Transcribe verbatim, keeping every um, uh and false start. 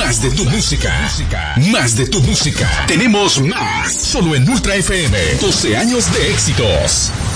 Más de tu música. Más de tu música. Tenemos más. Solo en Ultra F M. doce años de éxitos.